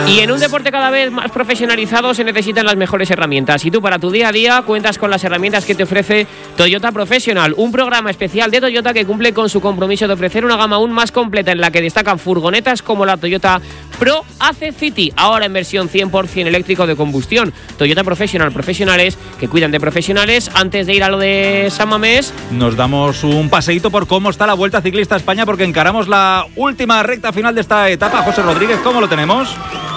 Y en un deporte cada vez más profesionalizado se necesitan las mejores herramientas. Y tú para tu día a día cuentas con las herramientas que te ofrece Toyota Professional, un programa especial de Toyota que cumple con su compromiso de ofrecer una gama aún más completa en la que destacan furgonetas como la Toyota Pro AC City, ahora en versión 100% eléctrico de combustión. Toyota Professional, profesionales que cuidan de profesionales. Antes de ir a lo de San Mamés, nos damos un paseíto por cómo está la Vuelta Ciclista a España, porque encaramos la última recta final de esta etapa. José Rodríguez, ¿cómo lo tenemos?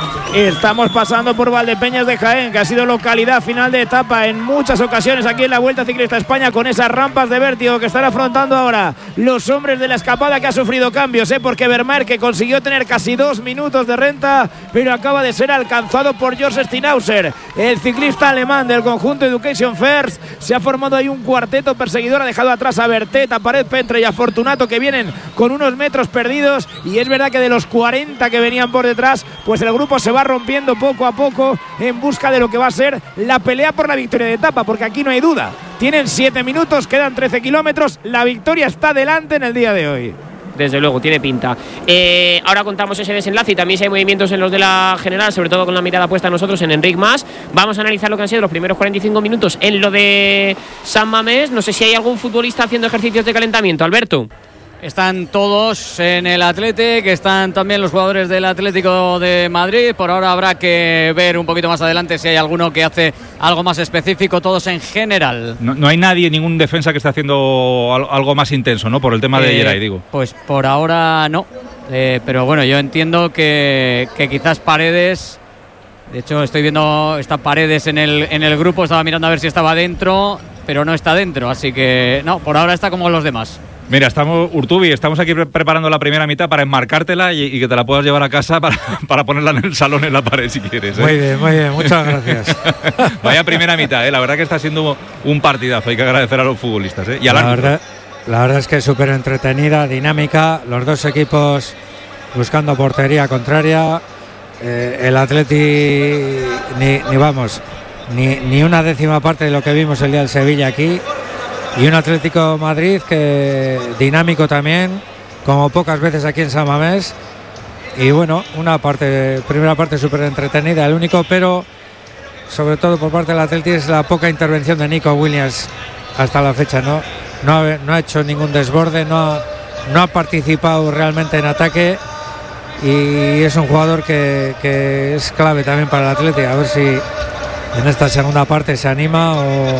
Estamos pasando por Valdepeñas de Jaén, que ha sido localidad final de etapa en muchas ocasiones aquí en la Vuelta Ciclista a España, con esas rampas de vértigo que están afrontando ahora los hombres de la escapada, que ha sufrido cambios, porque Vermeer, que consiguió tener casi 2 minutos de renta, pero acaba de ser alcanzado por George Stinauser, el ciclista alemán del conjunto Education First. Se ha formado ahí un cuarteto perseguidor, ha dejado atrás a Bertet, a Pared Pentre y a Fortunato, que vienen con unos metros perdidos, y es verdad que de los 40 que venían por detrás, pues el grupo se va rompiendo poco a poco en busca de lo que va a ser la pelea por la victoria de etapa, porque aquí no hay duda. Tienen 7 minutos, quedan 13 kilómetros, la victoria está delante en el día de hoy. Desde luego, tiene pinta. Ahora contamos ese desenlace y también si hay movimientos en los de la general, sobre todo con la mirada puesta nosotros en Enric Mas. Vamos a analizar lo que han sido los primeros 45 minutos en lo de San Mamés. No sé si hay algún futbolista haciendo ejercicios de calentamiento, Alberto. Están todos en el Athletic, están también los jugadores del Atlético de Madrid. Por ahora habrá que ver un poquito más adelante si hay alguno que hace algo más específico, todos en general. No hay nadie, ningún defensa que esté haciendo algo más intenso, ¿no? Por el tema de Geray, digo. Pues por ahora no, pero bueno, yo entiendo que quizás Paredes... De hecho, estoy viendo, está Paredes en el grupo, estaba mirando a ver si estaba dentro, pero no está dentro, así que no, por ahora está como los demás. Mira, estamos aquí preparando la primera mitad para enmarcártela y que te la puedas llevar a casa para ponerla en el salón, en la pared, si quieres. Muy bien, muchas gracias. Vaya primera mitad, la verdad que está siendo un partidazo, hay que agradecer a los futbolistas. Y a la verdad es que es súper entretenida, dinámica, los dos equipos buscando portería contraria. El Atleti ni una décima parte de lo que vimos el día del Sevilla aquí, y un Atlético Madrid que dinámico también, como pocas veces aquí en San Mamés. Y bueno, primera parte súper entretenida. El único pero, sobre todo por parte del Atleti, es la poca intervención de Nico Williams hasta la fecha. No ha hecho ningún desborde, no ha participado realmente en ataque. Y es un jugador que es clave también para el Atleti. A ver si en esta segunda parte se anima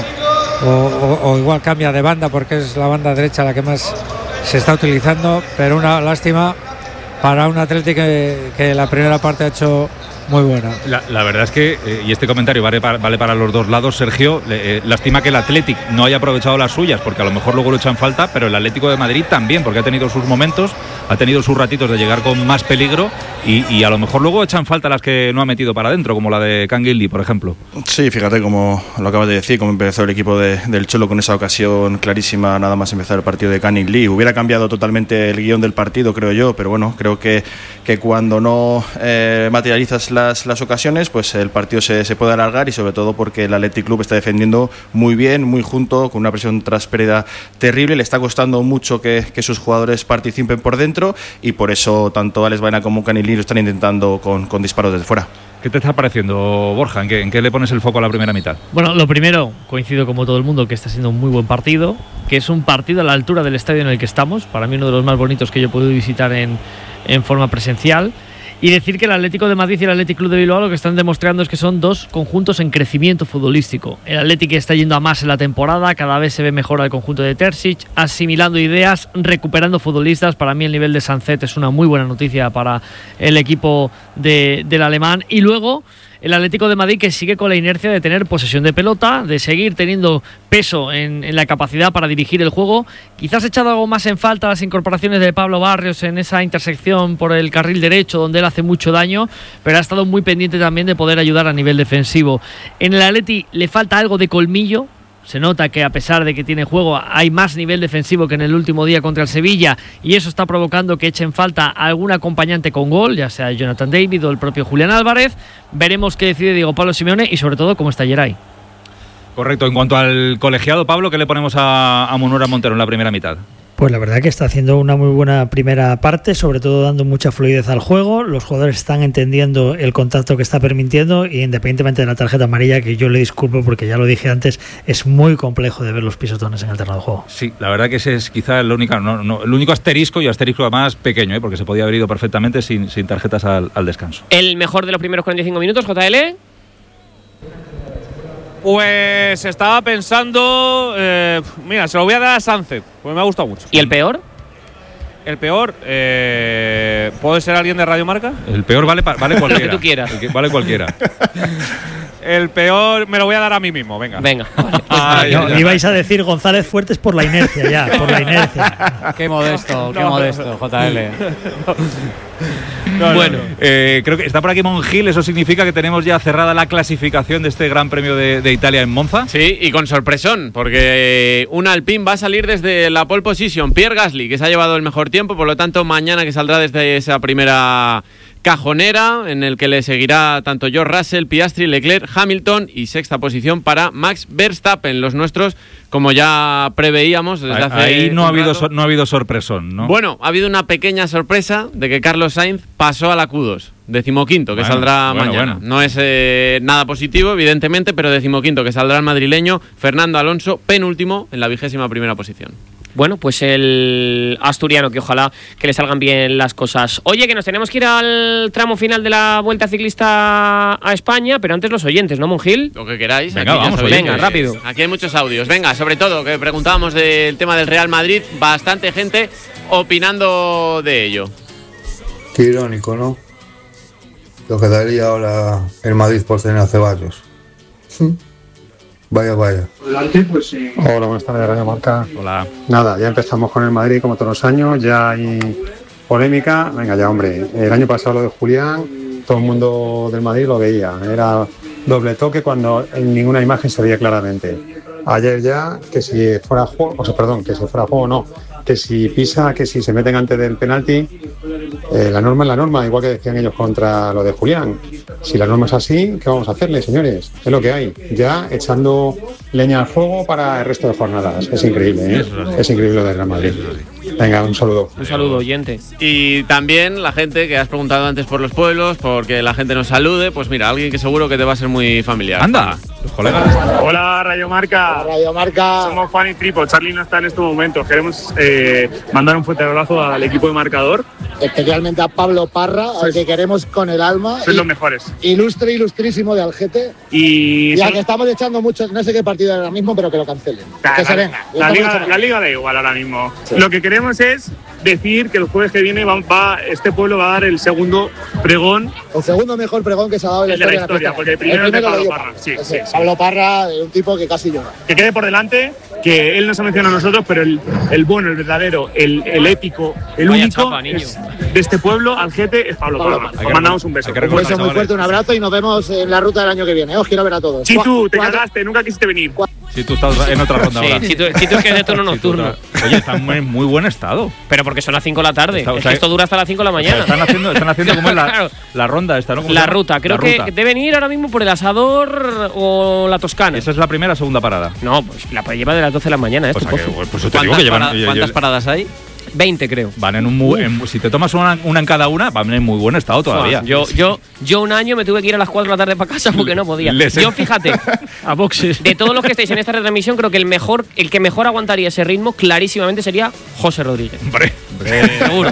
o igual cambia de banda, porque es la banda derecha la que más se está utilizando. Pero una lástima para un Atleti que la primera parte ha hecho muy buena. La verdad es que, y este comentario vale para los dos lados, Sergio, lástima que el Athletic no haya aprovechado las suyas, porque a lo mejor luego lo echan falta, pero el Atlético de Madrid también, porque ha tenido sus momentos, ha tenido sus ratitos de llegar con más peligro y a lo mejor luego echan falta las que no ha metido para adentro, como la de Canguilí, por ejemplo. Sí, fíjate como lo acabas de decir, cómo empezó el equipo del Cholo con esa ocasión clarísima nada más empezar el partido de Canguilí. Hubiera cambiado totalmente el guión del partido, creo yo, pero bueno, creo que cuando no materializas las ocasiones, pues el partido se puede alargar, y sobre todo porque el Athletic Club está defendiendo muy bien, muy junto, con una presión tras pérdida terrible. Le está costando mucho que sus jugadores participen por dentro, y por eso tanto Alex Baena como Canilí lo están intentando con disparos desde fuera. ¿Qué te está pareciendo, Borja? ¿En qué le pones el foco a la primera mitad? Bueno, lo primero, coincido como todo el mundo que está siendo un muy buen partido, que es un partido a la altura del estadio en el que estamos, para mí uno de los más bonitos que yo he podido visitar en forma presencial. Y decir que el Atlético de Madrid y el Athletic Club de Bilbao lo que están demostrando es que son dos conjuntos en crecimiento futbolístico. El Athletic está yendo a más en la temporada, cada vez se ve mejor al conjunto de Terzic, asimilando ideas, recuperando futbolistas. Para mí el nivel de Sancet es una muy buena noticia para el equipo del alemán. Y luego el Atlético de Madrid, que sigue con la inercia de tener posesión de pelota, de seguir teniendo peso en la capacidad para dirigir el juego. Quizás he echado algo más en falta las incorporaciones de Pablo Barrios en esa intersección por el carril derecho, donde él hace mucho daño, pero ha estado muy pendiente también de poder ayudar a nivel defensivo. En el Atleti le falta algo de colmillo. Se nota que a pesar de que tiene juego, hay más nivel defensivo que en el último día contra el Sevilla, y eso está provocando que echen falta algún acompañante con gol, ya sea Jonathan David o el propio Julián Álvarez. Veremos qué decide Diego Pablo Simeone y sobre todo cómo está Geray. Correcto. En cuanto al colegiado, Pablo, ¿qué le ponemos a Munura Montero en la primera mitad? Pues la verdad que está haciendo una muy buena primera parte, sobre todo dando mucha fluidez al juego. Los jugadores están entendiendo el contacto que está permitiendo y independientemente de la tarjeta amarilla, que yo le disculpo porque ya lo dije antes, es muy complejo de ver los pisotones en el terreno de juego. Sí, la verdad que ese es quizá el único asterisco, y asterisco además pequeño, porque se podía haber ido perfectamente sin tarjetas al descanso. ¿El mejor de los primeros 45 minutos, JL? Pues estaba pensando, mira, se lo voy a dar a Sánchez, pues me ha gustado mucho. ¿Y el peor? El peor, ¿puede ser alguien de Radio Marca? El peor vale cualquiera. Lo que tú quieras. Vale cualquiera. El peor me lo voy a dar a mí mismo, venga. Ibais a decir González Fuertes por la inercia ya, por la inercia. Qué modesto, JL. Bueno, creo que está por aquí Monjil, eso significa que tenemos ya cerrada la clasificación de este Gran Premio de Italia en Monza. Sí, y con sorpresón, porque un Alpine va a salir desde la pole position, Pierre Gasly, que se ha llevado el mejor tiempo, por lo tanto mañana que saldrá desde esa primera cajonera, en el que le seguirá tanto George Russell, Piastri, Leclerc, Hamilton, y sexta posición para Max Verstappen. Los nuestros, como ya preveíamos desde hace ahí no ha habido sorpresón, ¿no? Bueno, ha habido una pequeña sorpresa de que Carlos Sainz pasó a la Q2, 15º, que saldrá mañana. Bueno. No es nada positivo, evidentemente, pero 15º, que saldrá el madrileño Fernando Alonso, penúltimo en la 21ª posición. Bueno, pues el asturiano, que ojalá que le salgan bien las cosas. Oye, que nos tenemos que ir al tramo final de la Vuelta Ciclista a España, pero antes los oyentes, ¿no, Monjil? Lo que queráis. Venga, aquí vamos, venga, rápido. Aquí hay muchos audios. Venga, sobre todo, que preguntábamos del tema del Real Madrid, bastante gente opinando de ello. Qué irónico, ¿no? Lo que daría ahora el Madrid por tener a Ceballos. Vaya. Hola, buenas tardes, Radio Marca. Hola. Nada, ya empezamos con el Madrid como todos los años, ya hay polémica. Venga ya, hombre, el año pasado lo de Julián, todo el mundo del Madrid lo veía, era doble toque cuando en ninguna imagen se veía claramente. Ayer ya, que si fuera juego, no, que si pisa, que si se meten antes del penalti, la norma es la norma, igual que decían ellos contra lo de Julián. Si la norma es así, ¿qué vamos a hacerle, señores? Es lo que hay, ya echando leña al fuego para el resto de jornadas. Es increíble, ¿eh? Es increíble lo del Real Madrid. Venga, un saludo. Un saludo, oyente. Y también la gente que has preguntado antes por los pueblos, porque la gente nos salude, pues mira, alguien que seguro que te va a ser muy familiar. ¡Anda! Los colegas. Hola, Radio Marca. Radio Marca. Somos Juan y Tripo. Charlie no está en estos momentos. Queremos mandar un fuerte abrazo al equipo de Marcador. Especialmente a Pablo Parra, al que queremos con el alma. Sois los mejores. Ilustrísimo de Algete. Y al que estamos echando mucho, no sé qué partido ahora mismo, pero que lo cancelen. Que se venga. La liga da igual ahora mismo. Sí. Lo que queremos es decir que el jueves que viene este pueblo va a dar el segundo pregón. El segundo mejor pregón que se ha dado en la historia. Porque el primero es de Pablo Parra. Sí. Pablo Parra, un tipo que casi llora. Que quede por delante, que él nos ha mencionado a nosotros, pero el bueno, el verdadero, el épico, el Vaya único chapa, de este pueblo, Algete, es Pablo Parra. Os mandamos un beso. Un beso muy fuerte, un abrazo y nos vemos en la ruta del año que viene. Os quiero ver a todos. Chitu, te cagaste, nunca quisiste venir. Si tú estás en otra ronda ahora. Sí, Chitu es que es de turno nocturno. Oye, está en muy buen estado. Pero porque son las 5 de la tarde. Es que esto dura hasta las 5 de la mañana. Están haciendo como la ronda esta, ¿no? La ruta. Creo que deben ir ahora mismo por el Asador o la Toscana. ¿Esa es la primera o segunda parada? No, pues la lleva de las 12 de la mañana. ¿Cuántas paradas hay? 20, creo. Van si te tomas una en cada una, van en muy buen estado todavía. Yo un año me tuve que ir a las 4 de la tarde para casa porque no podía. Yo, fíjate, a boxes. De todos los que estáis en esta retransmisión, creo que el que mejor aguantaría ese ritmo clarísimamente sería José Rodríguez. Hombre. Seguro.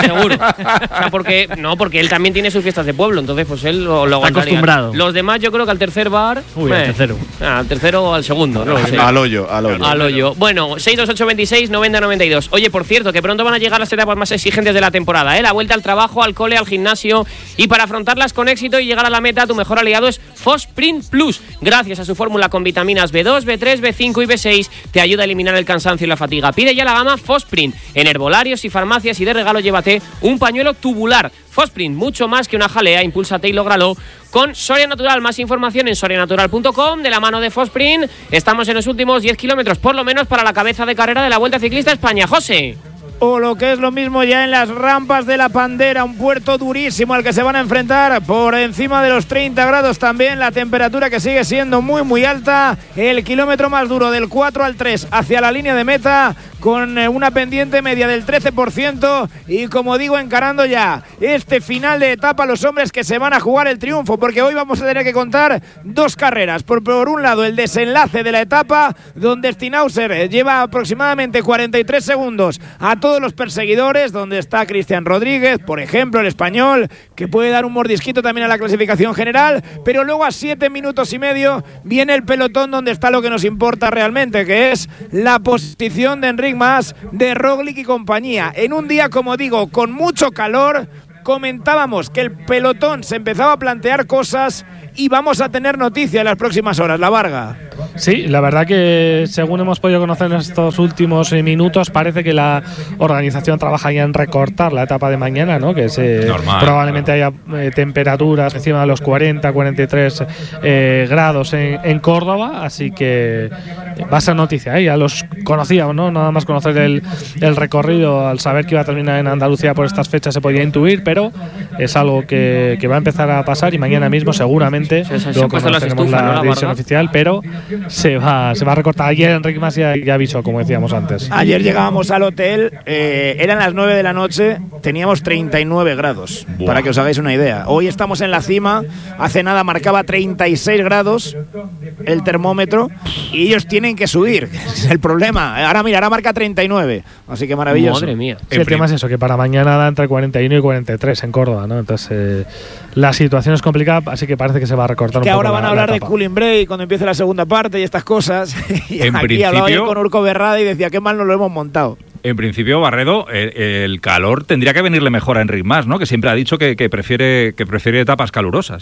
O sea, porque él también tiene sus fiestas de pueblo, entonces pues él lo aguantaría. Está acostumbrado. Los demás yo creo que al tercer bar… al tercero. Al tercero o al segundo. No, al hoyo. Bueno, 628269092. Oye, por cierto, que pronto van a llegar las etapas más exigentes de la temporada, ¿eh? La vuelta al trabajo, al cole, al gimnasio, y para afrontarlas con éxito y llegar a la meta, tu mejor aliado es Fosprint Plus. Gracias a su fórmula con vitaminas B2, B3, B5 y B6, te ayuda a eliminar el cansancio y la fatiga. Pide ya la gama Fosprint en herbolarios y farmacias, y de regalo llévate un pañuelo tubular. Fosprint, mucho más que una jalea, impúlsate y lógralo con Soria Natural. Más información en sorianatural.com. De la mano de Fosprint estamos en los últimos 10 kilómetros, por lo menos, para la cabeza de carrera de la Vuelta Ciclista a España. José. o lo que es lo mismo ya en las rampas de la Pandera, un puerto durísimo al que se van a enfrentar, por encima de los 30 grados también, la temperatura que sigue siendo muy muy alta, el kilómetro más duro del 4 al 3 hacia la línea de meta, con una pendiente media del 13%, y como digo, encarando ya este final de etapa los hombres que se van a jugar el triunfo, porque hoy vamos a tener que contar dos carreras. Por un lado, el desenlace de la etapa, donde Steinhauser lleva aproximadamente 43 segundos a todos los perseguidores, donde está Cristian Rodríguez, por ejemplo, el español, que puede dar un mordisquito también a la clasificación general, pero luego a 7 minutos y medio viene el pelotón, donde está lo que nos importa realmente, que es la posición de Enric Mas, de Roglic y compañía. En un día, como digo, con mucho calor, comentábamos que el pelotón se empezaba a plantear cosas y vamos a tener noticia en las próximas horas. La Varga. Sí, la verdad que según hemos podido conocer en estos últimos minutos, parece que la organización trabaja ya en recortar la etapa de mañana, ¿no? Que probablemente haya temperaturas encima de los 40, 43 grados en Córdoba, así que va a ser noticia, ya los conocíamos, ¿no? Nada más conocer el recorrido, al saber que iba a terminar en Andalucía por estas fechas se podía intuir, pero es algo que va a empezar a pasar y mañana mismo seguramente luego conoceremos la decisión oficial, pero se va a recortar. Ayer Enric Mas ya avisó, como decíamos antes. Ayer llegábamos al hotel, eran las 9 de la noche, teníamos 39 grados. Buah. Para que os hagáis una idea. Hoy estamos en la cima, hace nada marcaba 36 grados el termómetro y ellos tienen que subir, es el problema. Ahora mira, ahora marca 39, así que maravilloso. Madre mía. Sí, el tema es eso, que para mañana da entre 41 y 43 en Córdoba, ¿no? Entonces la situación es complicada, así que parece que se va a recortar un poco. Que ahora van a hablar de cooling break cuando empiece la segunda parte y estas cosas. Y en aquí principio, hablaba yo con Urco Berrada y decía qué mal nos lo hemos montado. En principio, Barredo, el calor tendría que venirle mejor a Enric Mas, ¿no? Que siempre ha dicho que prefiere etapas calurosas.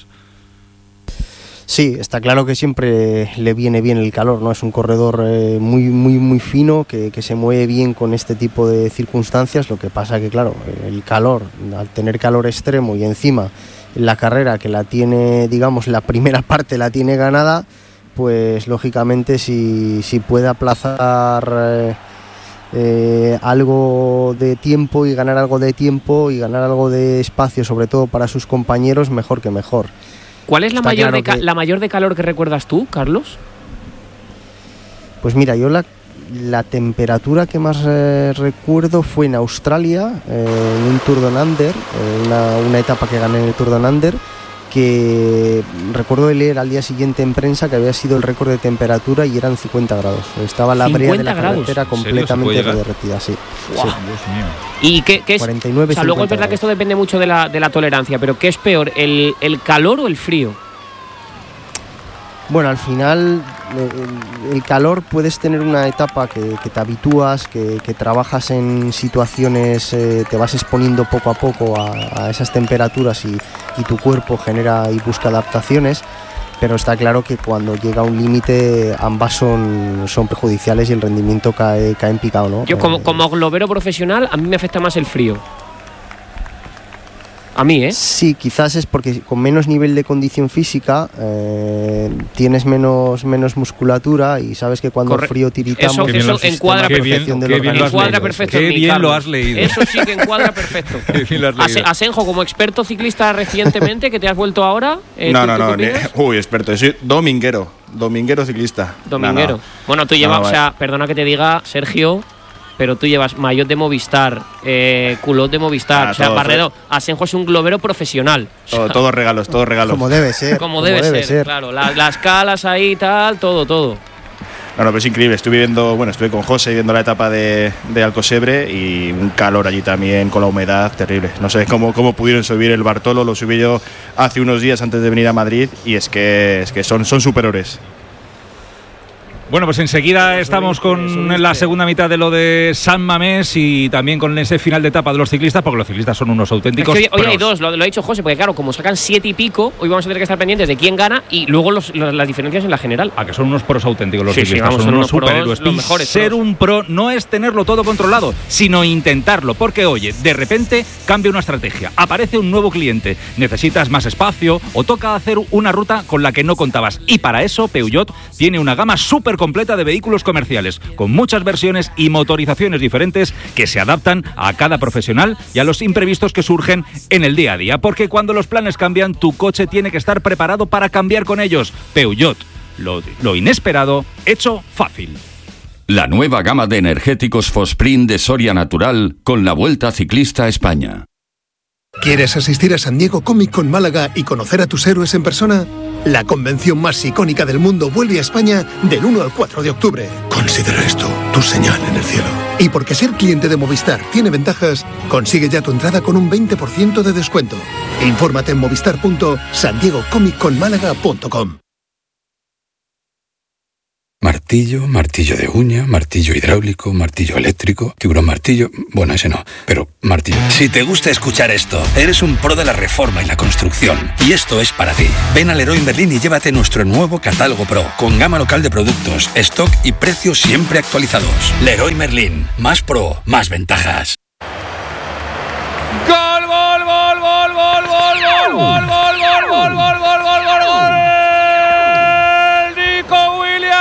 Sí, está claro que siempre le viene bien el calor, ¿no? Es un corredor muy fino, que se mueve bien con este tipo de circunstancias. Lo que pasa que, claro, el calor, al tener calor extremo y encima la carrera que la tiene, digamos, la primera parte la tiene ganada, pues lógicamente si puede aplazar algo de tiempo y ganar algo de tiempo y ganar algo de espacio, sobre todo para sus compañeros, mejor que mejor. ¿Cuál es la mayor de calor que recuerdas tú, Carlos? Pues mira, yo la temperatura que más recuerdo fue en Australia, en un Tour Down Under, una etapa que gané en el Tour Down Under, que recuerdo de leer al día siguiente en prensa que había sido el récord de temperatura y eran 50 grados. Estaba la brea de la carretera completamente derretida, sí. Wow. Sí. Dios mío. ¿Y qué es? 49, o sea, luego es verdad que esto depende mucho de la tolerancia, pero ¿qué es peor, el calor o el frío? Bueno, al final el calor, puedes tener una etapa que te habitúas, que trabajas en situaciones, te vas exponiendo poco a poco a esas temperaturas y tu cuerpo genera y busca adaptaciones, pero está claro que cuando llega a un límite ambas son perjudiciales y el rendimiento cae en picado, ¿no? Yo como globero profesional a mí me afecta más el frío. A mí, ¿eh? Sí, quizás es porque con menos nivel de condición física tienes menos musculatura y sabes que cuando el frío tiritamos... Eso encuadra perfecto. Encuadra perfecto. Qué bien lo has leído. Eso sí que encuadra perfecto. Qué bien lo has leído. Asenjo, como experto ciclista recientemente, que te has vuelto ahora... No. Experto. Soy dominguero ciclista. Dominguero. No. Bueno, tú llevas, o sea, perdona que te diga, Sergio... Pero tú llevas maillot de Movistar, culot de Movistar, o sea, Barredo, Asenjo es un globero profesional. Todos regalos. Como debe ser. Como debe ser, claro. Las calas ahí y tal, todo. No, pero es increíble. Estuve con José viendo la etapa de Alcosebre y un calor allí también con la humedad terrible. No sé cómo pudieron subir el Bartolo, lo subí yo hace unos días antes de venir a Madrid y es que son superiores. Bueno, pues enseguida estamos con la segunda mitad de lo de San Mamés y también con ese final de etapa de los ciclistas, porque los ciclistas son unos auténticos. Es que hoy hay dos, lo ha dicho José, porque claro, como sacan 7 y pico, hoy vamos a tener que estar pendientes de quién gana y luego las diferencias en la general. Que son unos pros auténticos los ciclistas, vamos, son unos superhéroes. Los mejores. Ser un pro no es tenerlo todo controlado, sino intentarlo, porque oye, de repente cambia una estrategia, aparece un nuevo cliente, necesitas más espacio o toca hacer una ruta con la que no contabas. Y para eso Peugeot tiene una gama súper completa de vehículos comerciales, con muchas versiones y motorizaciones diferentes que se adaptan a cada profesional y a los imprevistos que surgen en el día a día. Porque cuando los planes cambian, tu coche tiene que estar preparado para cambiar con ellos. Peugeot, lo inesperado, hecho fácil. La nueva gama de energéticos Fosprint de Soria Natural con la Vuelta Ciclista a España. ¿Quieres asistir a San Diego Comic Con Málaga y conocer a tus héroes en persona? La convención más icónica del mundo vuelve a España del 1 al 4 de octubre. Considera esto tu señal en el cielo. Y porque ser cliente de Movistar tiene ventajas, consigue ya tu entrada con un 20% de descuento. Infórmate en movistar.sandiegocomicconmálaga.com. Martillo, martillo de uña, martillo hidráulico, martillo eléctrico, tiburón martillo... Bueno, ese no, pero martillo. Si te gusta escuchar esto, eres un pro de la reforma y la construcción. Y esto es para ti. Ven a Leroy Merlin y llévate nuestro nuevo catálogo Pro, con gama local de productos, stock y precios siempre actualizados. Leroy Merlin. Más pro, más ventajas. ¡Gol, gol, gol, gol, gol, gol, gol, gol, gol, gol, gol, gol, gol, gol, gol, gol! ¡Nico Williams!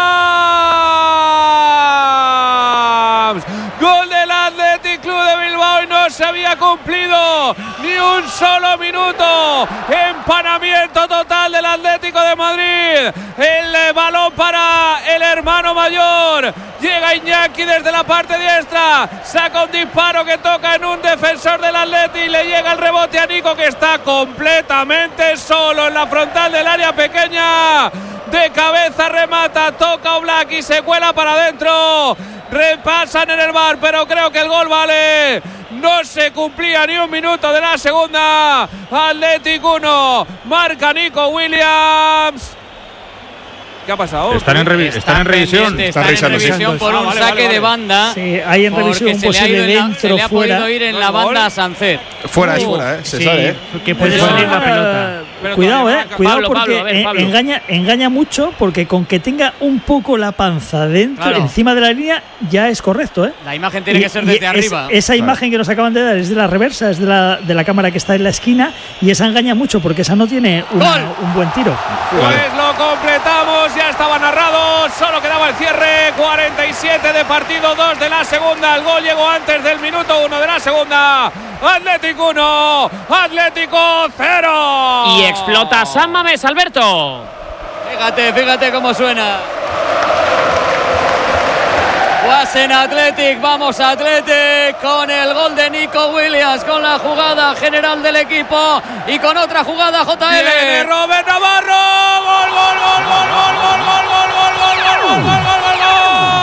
¡Gol del Athletic Club de Bilbao! Y no se había cumplido ni un solo minuto. Empanamiento total del Atlético de Madrid. El balón para el hermano mayor. Llega Iñaki desde la parte diestra. Saca un disparo que toca en un defensor del Atleti. Y le llega el rebote a Nico, que está completamente solo en la frontal del área pequeña. De cabeza remata, toca Oblak y se cuela para adentro. Repasan en el VAR, pero creo que el gol vale. No se cumplía ni un minuto de la segunda. Athletic 1, marca Nico Williams. ¿Qué ha pasado? Están en revisión. Están en revisión por un saque de banda. Sí, hay en revisión un posible dentro, se le ha fuera. podido ir en la banda a Sancet. Fuera es fuera, se sale. Que puede salir la pelota. Cuidado, cuidado, porque Pablo. engaña mucho, porque con que tenga un poco la panza dentro, encima de la línea, ya es correcto, La imagen tiene que ser desde arriba. Esa imagen que nos acaban de dar es de la reversa, es de la cámara que está en la esquina, y esa engaña mucho, porque esa no tiene un buen tiro. Pues lo completamos, ya estaba narrado, solo quedaba el cierre. 47 de partido, 2 de la segunda. El gol llegó antes del minuto 1 de la segunda. Atlético 1, Atlético 0. Y explota San Mamés, Alberto. Fíjate cómo suena. Wasen Athletic, vamos Athletic, con el gol de Nico Williams, con la jugada general del equipo y con otra jugada JL. Viene Robert Navarro, gol, gol, gol, gol, gol, gol, gol, gol, gol, gol, gol, gol, gol, gol, gol, gol.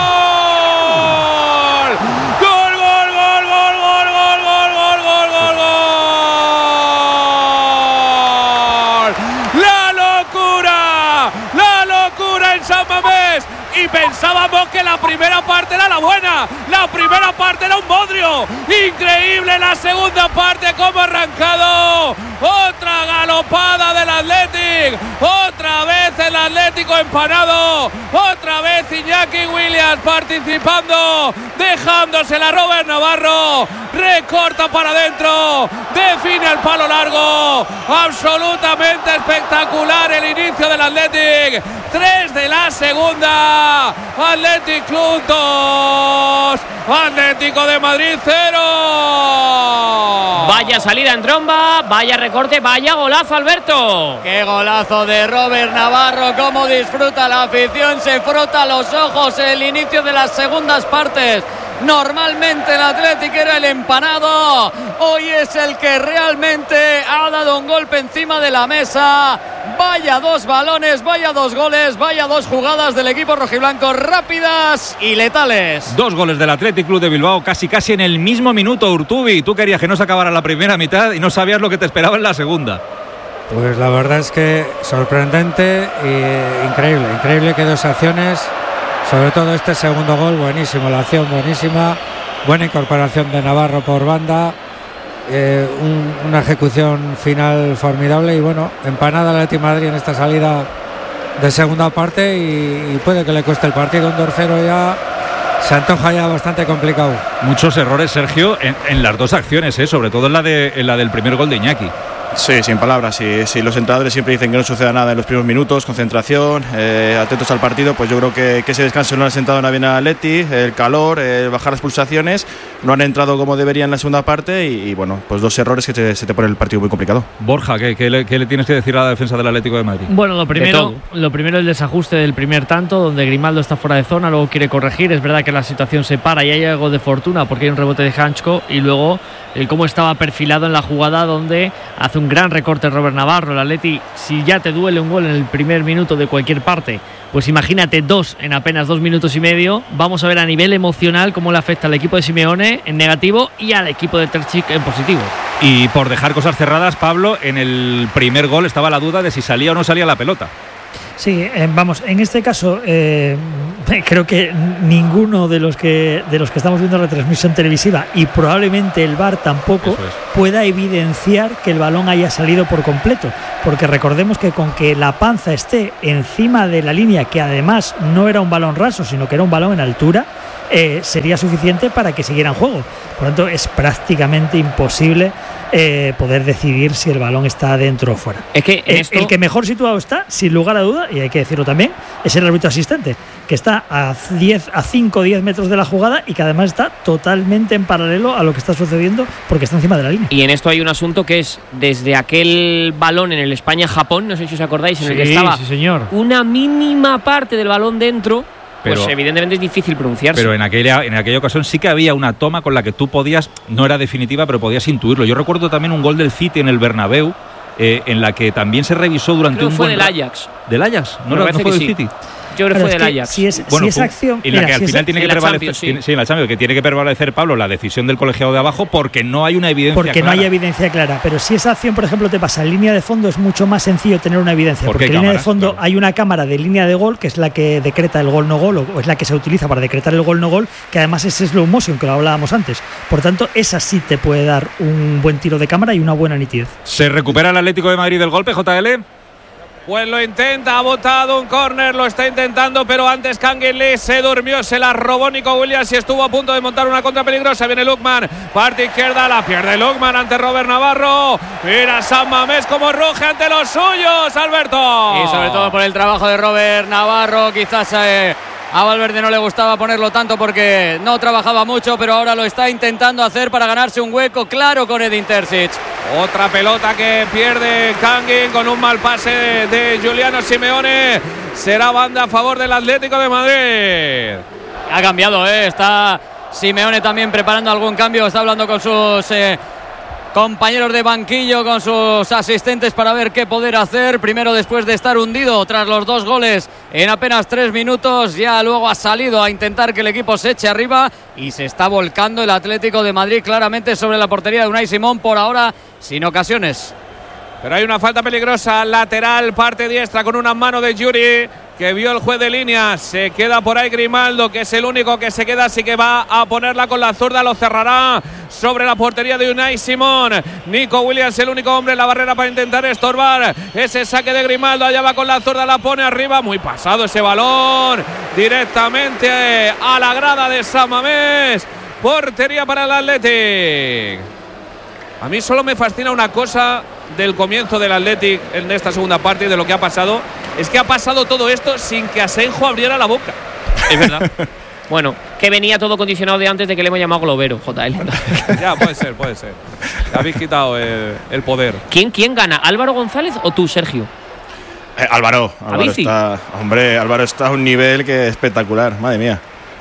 San Mamés, y pensábamos que la primera parte era la buena, la primera parte era un bodrio. Increíble la segunda parte, cómo ha arrancado. Otra galopada del Athletic, otra vez el Atlético empanado, otra vez Iñaki Williams participando, dejándose la Robert Navarro, recorta para adentro, define el palo largo. Absolutamente espectacular el inicio del Athletic. 3 de la segunda, Athletic Club 2, Atlético de Madrid 0. Vaya salida en tromba, vaya recorte, vaya golazo, Alberto. Qué golazo de Robert Navarro, cómo disfruta la afición, se frota los ojos el inicio de las segundas partes. Normalmente el Athletic era el empanado, hoy es el que realmente ha dado un golpe encima de la mesa. Vaya dos balones, vaya dos goles, vaya dos jugadas del equipo rojiblanco, rápidas y letales. 2 goles del Athletic Club de Bilbao, casi en el mismo minuto. Urtubi, tú querías que no se acabara la primera mitad y no sabías lo que te esperaba en la segunda. Pues la verdad es que sorprendente e increíble que 2 acciones. Sobre todo este segundo gol, buenísimo, la acción buenísima, buena incorporación de Navarro por banda, una ejecución final formidable y bueno, empanada al Athletic Madrid en esta salida de segunda parte y puede que le cueste el partido. Un 2-0 ya se antoja ya bastante complicado. Muchos errores, Sergio, en las 2 acciones, sobre todo en la del primer gol de Iñaki. Sí, sin palabras. Si los entrenadores siempre dicen que no suceda nada en los primeros minutos, concentración, atentos al partido, pues yo creo que ese descanso no le ha sentado nada bien al Atleti, el calor, bajar las pulsaciones, no han entrado como deberían en la segunda parte y bueno, pues 2 errores que se te pone el partido muy complicado. Borja, ¿qué le tienes que decir a la defensa del Atlético de Madrid? Bueno, lo primero el desajuste del primer tanto, donde Grimaldo está fuera de zona, luego quiere corregir, es verdad que la situación se para y hay algo de fortuna porque hay un rebote de Hanchko, y luego el cómo estaba perfilado en la jugada, donde hace un gran recorte Robert Navarro. El Atleti, si ya te duele un gol en el primer minuto de cualquier parte, pues imagínate 2 en apenas 2 minutos y medio. Vamos a ver a nivel emocional cómo le afecta al equipo de Simeone en negativo y al equipo de Terzic en positivo. Y por dejar cosas cerradas, Pablo, en el primer gol estaba la duda de si salía o no salía la pelota. Sí, vamos, en este caso creo que ninguno de los que estamos viendo la transmisión televisiva, y probablemente el VAR tampoco, pueda evidenciar que el balón haya salido por completo, porque recordemos que con que la panza esté encima de la línea, que además no era un balón raso, sino que era un balón en altura, sería suficiente para que siguiera en juego. Por lo tanto, es prácticamente imposible poder decidir si el balón está dentro o fuera. Es que el que mejor situado está, sin lugar a duda, y hay que decirlo también, es el árbitro asistente, que está a 5 o 10 metros de la jugada y que además está totalmente en paralelo a lo que está sucediendo porque está encima de la línea. Y en esto hay un asunto que es desde aquel balón en el España-Japón, no sé si os acordáis, en el que estaba una mínima parte del balón dentro. Pues evidentemente es difícil pronunciarse. Pero en aquella ocasión sí que había una toma con la que tú podías, no era definitiva, pero podías intuirlo. Yo recuerdo también un gol del City en el Bernabéu, en la que también se revisó durante fue del Ajax. ¿Del Ajax? ¿No fue del City? Yo creo que fue del Ajax. Si esa acción, en la que al final tiene que prevalecer, en la Champions, que tiene que prevalecer, Pablo, la decisión del colegiado de abajo, porque no hay una evidencia clara. Porque no hay evidencia clara. Pero si esa acción, por ejemplo, te pasa en línea de fondo, es mucho más sencillo tener una evidencia. Porque en línea de fondo hay una cámara de línea de gol, que es la que decreta el gol no gol, o es la que se utiliza para decretar el gol no gol, que además es slow motion, que lo hablábamos antes. Por tanto, esa sí te puede dar un buen tiro de cámara y una buena nitidez. ¿Se recupera el Atlético de Madrid del golpe, JL? Pues lo intenta, ha botado un córner, lo está intentando, pero antes Canguilí se durmió, se la robó Nico Williams y estuvo a punto de montar una contra peligrosa. Viene Lukman, parte izquierda, la pierde Lukman ante Robert Navarro. Mira San Mamés como ruge ante los suyos, Alberto. Y sobre todo por el trabajo de Robert Navarro, quizás a Valverde no le gustaba ponerlo tanto porque no trabajaba mucho, pero ahora lo está intentando hacer para ganarse un hueco claro con Edin Terzic. Otra pelota que pierde Kangin con un mal pase de Giuliano Simeone. Será banda a favor del Atlético de Madrid. Ha cambiado, está Simeone también preparando algún cambio. Está hablando con sus compañeros de banquillo, con sus asistentes para ver qué poder hacer. Primero, después de estar hundido tras los 2 goles en apenas 3 minutos, ya luego ha salido a intentar que el equipo se eche arriba y se está volcando el Atlético de Madrid claramente sobre la portería de Unai Simón, por ahora sin ocasiones. Pero hay una falta peligrosa lateral, parte diestra, con una mano de Yuri que vio el juez de línea. Se queda por ahí Grimaldo, que es el único que se queda, así que va a ponerla con la zurda, lo cerrará sobre la portería de Unai Simón. Nico Williams, el único hombre en la barrera para intentar estorbar ese saque de Grimaldo. Allá va con la zurda, la pone arriba, muy pasado ese balón, directamente a la grada de San Mamés. Portería para el Athletic. A mí solo me fascina una cosa del comienzo del Athletic en esta segunda parte y de lo que ha pasado, es que ha pasado todo esto sin que Asenjo abriera la boca. Es verdad. Bueno, que venía todo condicionado de antes de que le hemos llamado globero, JL. Ya, puede ser. Le habéis quitado el poder. ¿Quién gana? ¿Álvaro González o tú, Sergio? Álvaro está, hombre, Álvaro está a un nivel que es espectacular, madre mía.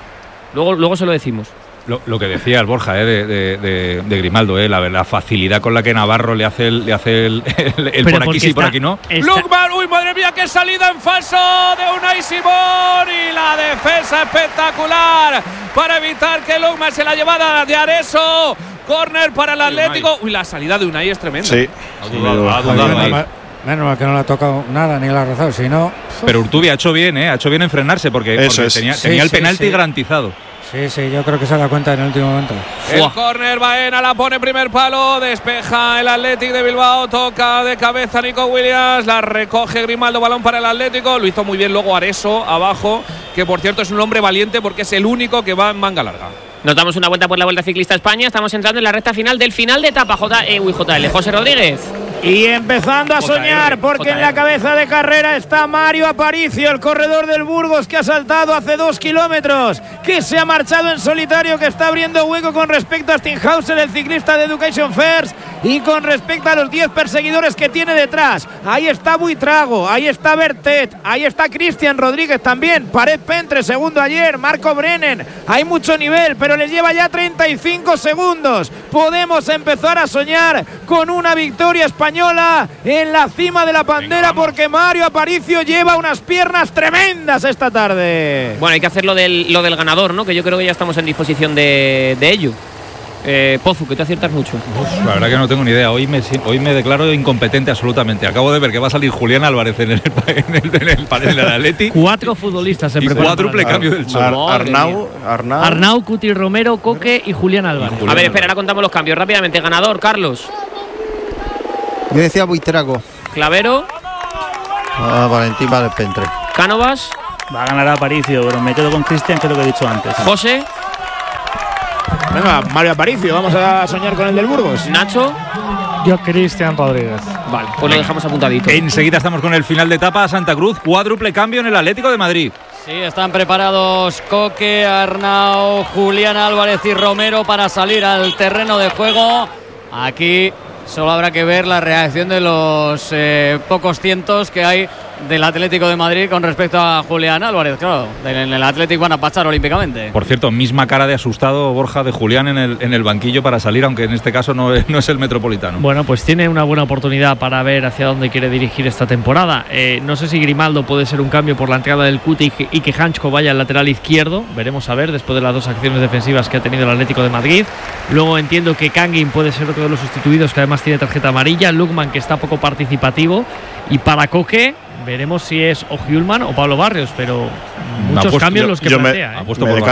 Luego se lo decimos. Lo que decía el Borja de Grimaldo, la facilidad con la que Navarro le hace el por aquí sí, por aquí no. Lukman, uy, madre mía, qué salida en falso de Unai Simón, y la defensa espectacular para evitar que Lukman se la llevara de Areso. Córner para el Atlético. Uy, la salida de Unai es tremenda. Sí. Ha dudado ahí. Menos mal que no le ha tocado nada ni le ha rozado, si no. Pero Urtubi ha hecho bien en frenarse porque tenía el penalti garantizado. Sí, yo creo que se da cuenta en el último momento. El córner, Baena la pone primer palo, despeja el Athletic de Bilbao, toca de cabeza Nico Williams, la recoge Grimaldo, balón para el Atlético, lo hizo muy bien luego Areso abajo, que por cierto es un hombre valiente porque es el único que va en manga larga. Nos damos una vuelta por la Vuelta Ciclista España, estamos entrando en la recta final del final de etapa. JL, José Rodríguez. Y empezando a soñar, porque en la cabeza de carrera está Mario Aparicio, el corredor del Burgos, que ha saltado hace 2 kilómetros, que se ha marchado en solitario, que está abriendo hueco con respecto a Stinghausen, el ciclista de Education First, y con respecto a los 10 perseguidores que tiene detrás. Ahí está Buitrago, ahí está Bertet, ahí está Cristian Rodríguez también, Pared Pentre, segundo ayer, Marco Brennan. Hay mucho nivel, pero les lleva ya 35 segundos. Podemos empezar a soñar con una victoria española en la cima de la bandera, porque Mario Aparicio lleva unas piernas tremendas esta tarde. Bueno, hay que hacer lo del ganador, ¿no? Que yo creo que ya estamos en disposición de ello. Pozu, que te aciertas mucho. La verdad que no tengo ni idea. Hoy me declaro incompetente absolutamente. Acabo de ver que va a salir Julián Álvarez en el panel del Atleti. 4 futbolistas se preparan. Cuádruple cambio del Cholo. Arnau, Cuti Romero, Coque y Julián Álvarez. A ver, espera, ahora contamos los cambios rápidamente. Ganador, Carlos. Yo decía Buitrago. Clavero. Valentín Pentre. Cánovas. Va a ganar Aparicio, pero me quedo con Cristian, que es lo que he dicho antes. José. Venga, Mario Aparicio, vamos a soñar con el del Burgos. Nacho. Yo, Cristian Rodríguez. Vale, pues lo dejamos apuntadito. Enseguida estamos con el final de etapa. Santa Cruz, cuádruple cambio en el Atlético de Madrid. Sí, están preparados Coque, Arnau, Julián Álvarez y Romero para salir al terreno de juego. Aquí solo habrá que ver la reacción de los pocos cientos que hay del Atlético de Madrid con respecto a Julián Álvarez. Claro, en el Atlético van a pasar olímpicamente. Por cierto, misma cara de asustado, Borja, de Julián en el banquillo para salir, aunque en este caso no es el Metropolitano. Bueno, pues tiene una buena oportunidad para ver hacia dónde quiere dirigir esta temporada. No sé si Grimaldo puede ser un cambio por la entrada del Cuti y que Hanchko vaya al lateral izquierdo. Veremos a ver, después de las 2 acciones defensivas que ha tenido el Atlético de Madrid. Luego entiendo que Kangin puede ser otro de los sustituidos, que además tiene tarjeta amarilla. Lukman, que está poco participativo. Y para Coque veremos si es o Hjulman o Pablo Barrios, pero muchos cambios los que plantea.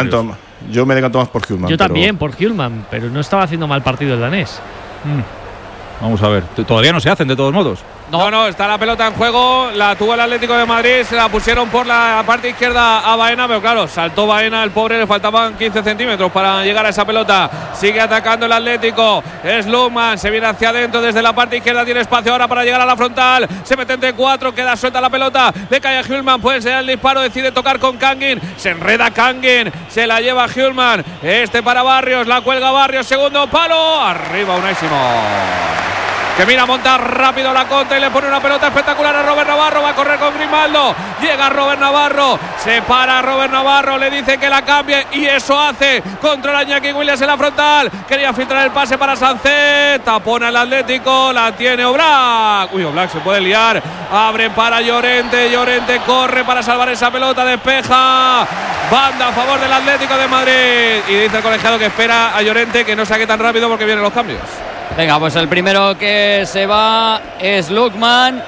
Yo me decanto más por Hjulman. Yo también por Hjulman, pero no estaba haciendo mal partido el danés. Vamos a ver, todavía no se hacen de todos modos. No, está la pelota en juego, la tuvo el Atlético de Madrid, se la pusieron por la parte izquierda a Baena, pero claro, saltó Baena, el pobre, le faltaban 15 centímetros para llegar a esa pelota. Sigue atacando el Atlético, es Lukman, se viene hacia adentro desde la parte izquierda, tiene espacio ahora para llegar a la frontal, se mete entre 4, queda suelta la pelota, le cae a Hjulman, puede ser el disparo, decide tocar con Kangin, se enreda Kangin, se la lleva Hjulman, para Barrios, la cuelga Barrios, segundo palo, arriba Unai Simón, que mira, monta rápido la contra y le pone una pelota espectacular a Robert Navarro, va a correr con Grimaldo, llega Robert Navarro, se para Robert Navarro, le dice que la cambie y eso hace, controla Iñaki Williams en la frontal, quería filtrar el pase para Sancet, tapona el Atlético, la tiene Oblak, Oblak se puede liar, abre para Llorente, Llorente corre para salvar esa pelota, despeja, banda a favor del Atlético de Madrid, y dice el colegiado que espera a Llorente que no saque tan rápido porque vienen los cambios. Venga, pues el primero que se va es Lukman.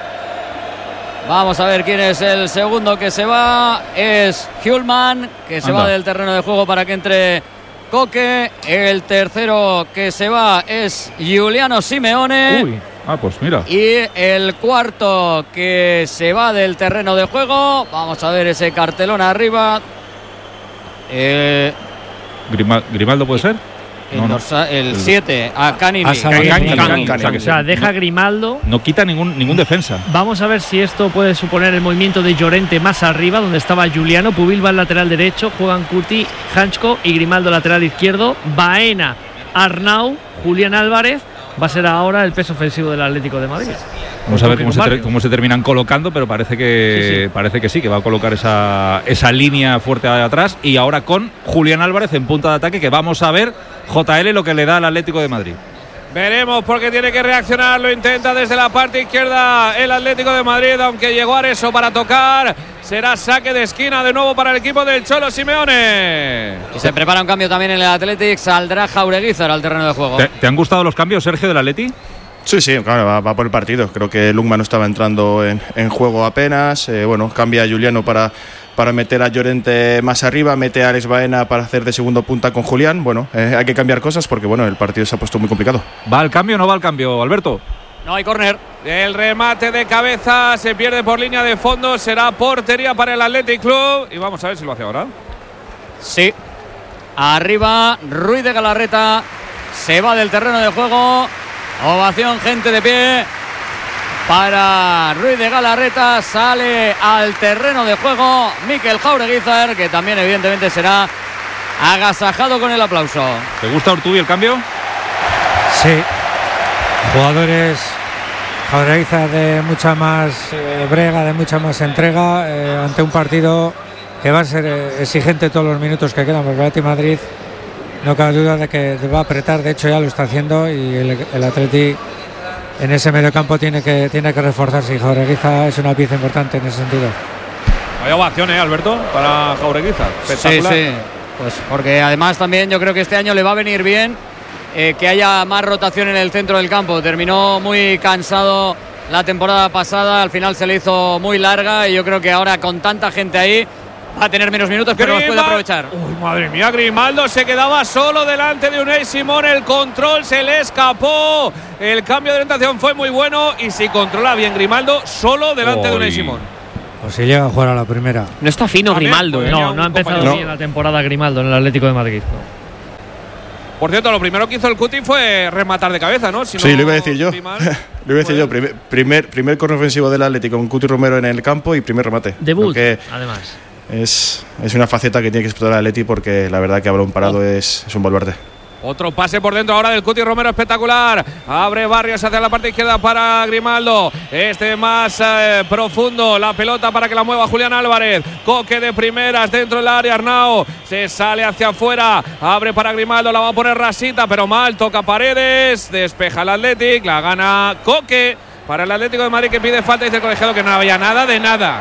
Vamos a ver quién es el segundo que se va. Es Hjulman, que se va del terreno de juego para que entre Coque. El tercero que se va es Giuliano Simeone. Pues mira. Y el cuarto que se va del terreno de juego. Vamos a ver ese cartelón arriba. ¿Grimaldo puede ser? El 7 a Canini. O sea, deja Grimaldo. No quita ningún defensa. Vamos a ver si esto puede suponer el movimiento de Llorente más arriba, donde estaba Giuliano. Pubil va al lateral derecho, juegan Cuti, Hanchko y Grimaldo lateral izquierdo. Baena, Arnau, Julián Álvarez. Va a ser ahora el peso ofensivo del Atlético de Madrid. Vamos a ver cómo se terminan colocando, pero parece que sí, que va a colocar esa línea fuerte atrás. Y ahora con Julián Álvarez en punta de ataque, que vamos a ver JL lo que le da al Atlético de Madrid. Veremos porque tiene que reaccionar, lo intenta desde la parte izquierda el Atlético de Madrid, aunque llegó Areso para tocar. Será saque de esquina de nuevo para el equipo del Cholo Simeone. Y se prepara un cambio también en el Athletic, saldrá Jaureguizar al terreno de juego. ¿Te han gustado los cambios, Sergio, del Atleti? Sí, claro, va por el partido. Creo que Lukman no estaba entrando en juego apenas. Cambia a Giuliano para meter a Llorente más arriba, mete a Alex Baena para hacer de segundo punta con Julián. Hay que cambiar cosas porque el partido se ha puesto muy complicado. ¿Va al cambio o no va al cambio, Alberto? No hay córner. El remate de cabeza se pierde por línea de fondo, será portería para el Athletic Club y vamos a ver si lo hace ahora. Sí. Arriba Ruiz de Galarreta, se va del terreno de juego. Ovación, gente de pie para Ruiz de Galarreta. Sale al terreno de juego Mikel Jaureguizar, que también evidentemente será agasajado con el aplauso. ¿Te gusta, Urtubi, el cambio? Sí. Jugadores Jaureguizar de mucha más brega, de mucha más entrega ante un partido que va a ser exigente todos los minutos que quedan, porque el Atleti Madrid no cabe duda de que va a apretar, de hecho ya lo está haciendo, y el Atleti en ese mediocampo tiene que reforzarse, y Jaureguizar es una pieza importante en ese sentido. Vaya ovación, Alberto, para Jaureguizar. Espectacular. Sí, pues porque además también yo creo que este año le va a venir bien que haya más rotación en el centro del campo. Terminó muy cansado la temporada pasada, al final se le hizo muy larga, y yo creo que ahora con tanta gente ahí va a tener menos minutos, pero los puede aprovechar. Uy, madre mía, Grimaldo se quedaba solo delante de Unai Simón. El control se le escapó. El cambio de orientación fue muy bueno, y si controla bien Grimaldo, solo delante de Unai Simón. O si llega a jugar a la primera. No está fino Grimaldo. No ha empezado bien la temporada Grimaldo en el Atlético de Madrid. No. Por cierto, lo primero que hizo el Cuti fue rematar de cabeza, ¿no? Sí, lo iba a decir yo. Lo iba a decir yo. Primer corner ofensivo del Atlético con Cuti Romero en el campo y primer remate. Debut, además. Es una faceta que tiene que explotar el Atleti, porque la verdad que a balón parado es un baluarte. Otro pase por dentro ahora del Cuti Romero, espectacular. Abre Barrios hacia la parte izquierda para Grimaldo. Más profundo. La pelota para que la mueva Julián Álvarez. Coque de primeras dentro del área. Arnau se sale hacia afuera. Abre para Grimaldo. La va a poner Rasita, pero mal. Toca Paredes. Despeja el Athletic. La gana Coque para el Atlético de Madrid, que pide falta. Dice el colegiado que no había nada de nada.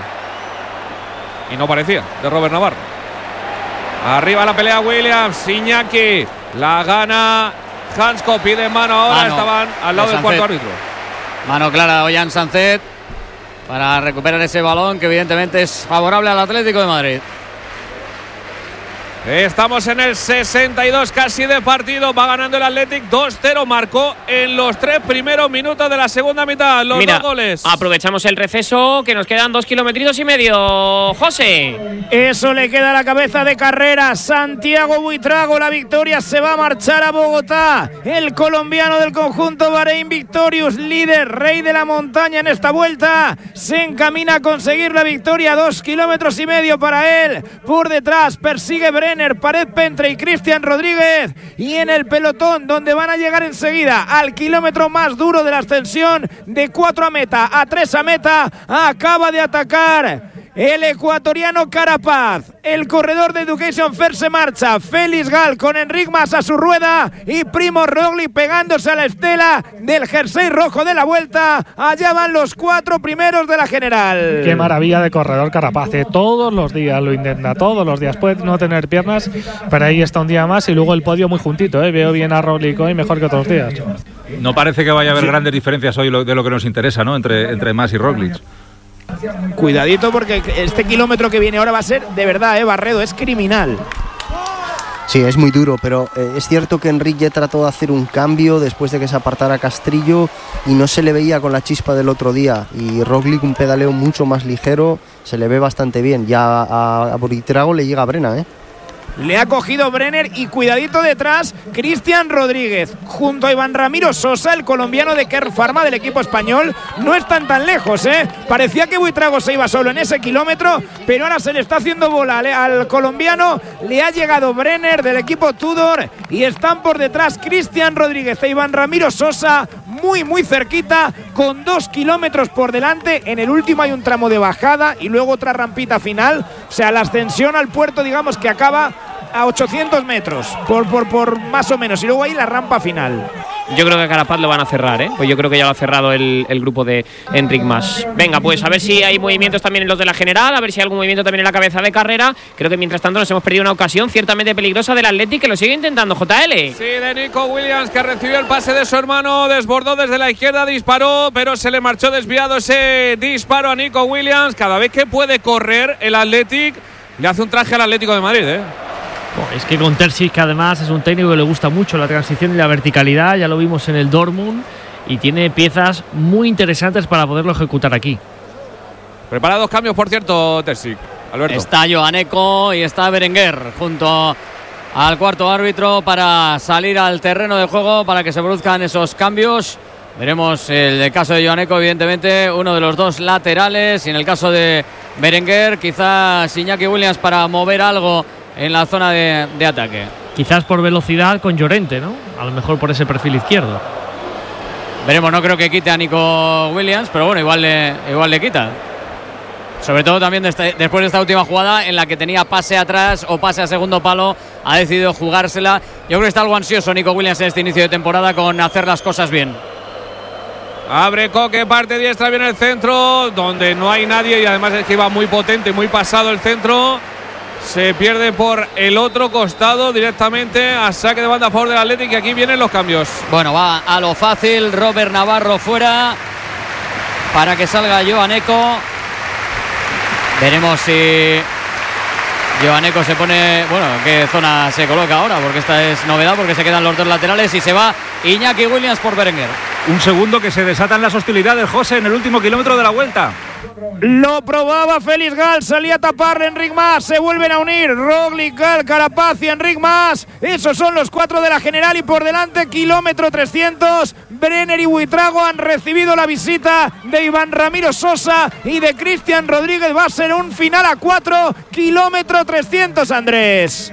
Y no parecía, de Robert Navarro. Arriba la pelea Williams. Iñaki. La gana Hansko, pide mano ahora. Estaban al lado del cuarto árbitro. Mano clara de Ollán Sancet para recuperar ese balón, que evidentemente es favorable al Atlético de Madrid. Estamos en el 62 casi de partido. Va ganando el Athletic 2-0. Marcó en los 3 primeros minutos de la segunda mitad los 2 goles. Aprovechamos el receso, que nos quedan 2,5 kilómetros. José. Eso le queda a la cabeza de carrera. Santiago Buitrago. La victoria se va a marchar a Bogotá. El colombiano del conjunto Bahrein Victorious, líder, rey de la montaña en esta vuelta, se encamina a conseguir la victoria. 2,5 kilómetros para él. Por detrás persigue Brenner, Pared Pentre y Cristian Rodríguez, y en el pelotón, donde van a llegar enseguida al kilómetro más duro de la ascensión, de 4 a meta, a 3 a meta, acaba de atacar el ecuatoriano Carapaz. El corredor de Education First se marcha. Félix Gal con Enric Mas a su rueda, y Primo Roglic pegándose a la estela del jersey rojo de la vuelta. Allá van los 4 primeros de la general. Qué maravilla de corredor Carapaz. Todos los días lo intenta, todos los días. Puede no tener piernas, pero ahí está un día más, y luego el podio muy juntito. Veo bien a Roglic hoy, mejor que otros días. No parece que vaya a haber grandes diferencias hoy de lo que nos interesa, ¿no? Entre Mas y Roglic. Cuidadito, porque este kilómetro que viene ahora va a ser de verdad, Barredo, es criminal. Sí, es muy duro, pero es cierto que Enric ya trató de hacer un cambio después de que se apartara Castrillo, y no se le veía con la chispa del otro día, y Roglic un pedaleo mucho más ligero, se le ve bastante bien. Ya a Buitrago le llega Brena, Le ha cogido Brenner, y cuidadito detrás Cristian Rodríguez junto a Iván Ramiro Sosa, el colombiano de Kern Pharma del equipo español. No están tan lejos, Parecía que Buitrago se iba solo en ese kilómetro, pero ahora se le está haciendo bola al colombiano. Le ha llegado Brenner del equipo Tudor, y están por detrás Cristian Rodríguez e Iván Ramiro Sosa, muy cerquita, con 2 kilómetros por delante. En el último hay un tramo de bajada y luego otra rampita final. O sea, la ascensión al puerto, digamos que acaba a 800 metros, por más o menos, y luego ahí la rampa final. Yo creo que a Carapaz lo van a cerrar, Pues yo creo que ya lo ha cerrado el grupo de Enric Mas. Venga, pues a ver si hay movimientos también en los de la general, a ver si hay algún movimiento también en la cabeza de carrera. Creo que mientras tanto nos hemos perdido una ocasión ciertamente peligrosa del Athletic, que lo sigue intentando, JL. Sí, de Nico Williams, que recibió el pase de su hermano, desbordó desde la izquierda, disparó, pero se le marchó desviado ese disparo a Nico Williams. Cada vez que puede correr el Athletic, le hace un traje al Atlético de Madrid, Es que con Terzic, que además es un técnico que le gusta mucho la transición y la verticalidad, ya lo vimos en el Dortmund, y tiene piezas muy interesantes para poderlo ejecutar aquí. Preparados cambios, por cierto, Terzic. Alberto. Está Joaneco y está Berenguer junto al cuarto árbitro para salir al terreno de juego, para que se produzcan esos cambios. Veremos el caso de Joaneco, evidentemente, uno de los dos laterales. Y en el caso de Berenguer, quizás Iñaki Williams para mover algo en la zona de ataque. Quizás por velocidad con Llorente, ¿no? A lo mejor por ese perfil izquierdo. Veremos, no creo que quite a Nico Williams, pero bueno, igual le quita. Sobre todo también después de esta última jugada en la que tenía pase atrás o pase a segundo palo, ha decidido jugársela. Yo creo que está algo ansioso Nico Williams en este inicio de temporada con hacer las cosas bien. Abre Coque, parte diestra, viene el centro, donde no hay nadie y además es que iba muy potente, muy pasado el centro. Se pierde por el otro costado directamente a saque de banda a favor del Athletic y aquí vienen los cambios. Bueno, va a lo fácil, Robert Navarro fuera para que salga Joaneco. Veremos si Joaneco se pone... Bueno, ¿en qué zona se coloca ahora? Porque esta es novedad, porque se quedan los dos laterales y se va Iñaki Williams por Berenguer. Un segundo que se desatan las hostilidades, José, en el último kilómetro de la vuelta. Lo probaba Félix Gal, salía a taparle Enric Mas, se vuelven a unir Roglic, Gal, Carapaz y Enric Mas. Esos son los 4 de la general y por delante kilómetro 300. Brenner y Buitrago han recibido la visita de Iván Ramiro Sosa y de Cristian Rodríguez. Va a ser un final a 4, kilómetro 300, Andrés.